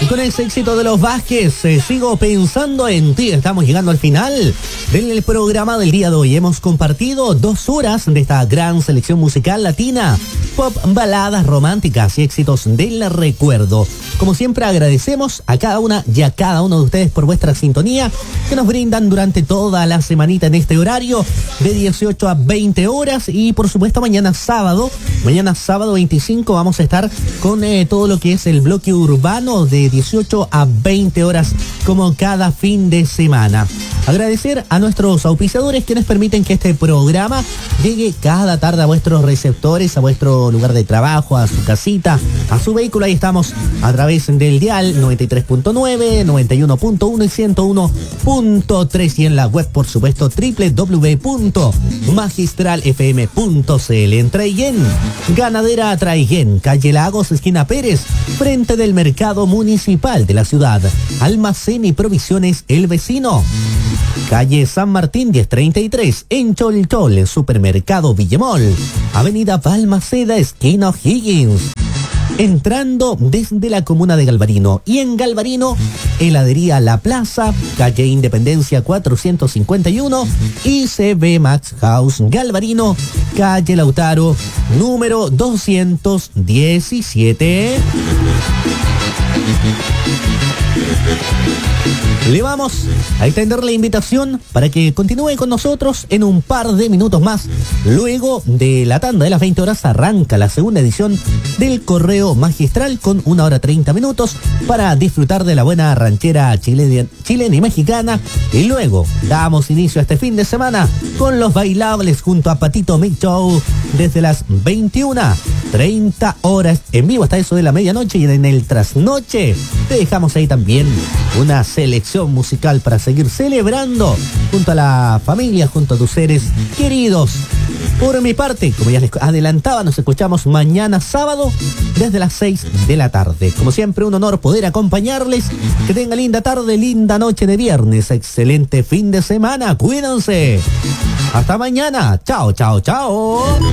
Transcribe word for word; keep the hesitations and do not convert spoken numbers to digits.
con ese éxito de los Vázquez, eh, sigo pensando en ti. Estamos llegando al final del programa del día de hoy. Hemos compartido dos horas de esta gran selección musical latina, pop, baladas románticas y éxitos del recuerdo. Como siempre, agradecemos a cada una y a cada uno de ustedes por vuestra sintonía que nos brindan durante toda la semanita en este horario de dieciocho a veinte horas. Y por supuesto, mañana sábado, mañana sábado veinticinco, vamos a estar con eh, todo lo que es el bloque urbano de dieciocho a veinte horas, como cada fin de semana. Agradecer a nuestros auspiciadores que nos permiten que este programa llegue cada tarde a vuestros receptores, a vuestro lugar de trabajo, a su casita, a su vehículo. Ahí estamos a través del dial noventa y tres punto nueve, noventa y uno punto uno y ciento uno punto tres, y en la web, por supuesto, doble u doble u doble u punto magistral f m punto c l. En Traiguén, Ganadera Traiguén, calle Lagos, esquina Pérez, frente del mercado municipal de la ciudad. Almacén y provisiones El Vecino, calle San Martín diez treinta y tres, en Cholchol, supermercado Villemol, avenida Balmaceda, esquina O'Higgins, entrando desde la comuna de Galvarino. Y en Galvarino, heladería La Plaza, calle Independencia cuatrocientos cincuenta y uno, y C B Max House Galvarino, calle Lautaro, número doscientos diecisiete. Le vamos a extender la invitación para que continúe con nosotros en un par de minutos más. Luego de la tanda de las veinte horas arranca la segunda edición del Correo Magistral con una hora treinta minutos para disfrutar de la buena ranchera chilena, chilena y mexicana. Y luego damos inicio a este fin de semana con los bailables junto a Patito Mix Show desde las veintiuna treinta horas en vivo hasta eso de la medianoche. Y en el trasnoche te dejamos ahí también una selección musical para seguir celebrando junto a la familia, junto a tus seres queridos. Por mi parte, como ya les adelantaba, nos escuchamos mañana sábado desde las seis de la tarde. Como siempre, un honor poder acompañarles. Que tengan linda tarde, linda noche de viernes, excelente fin de semana. Cuídense. Hasta mañana. Chao, chao, chao.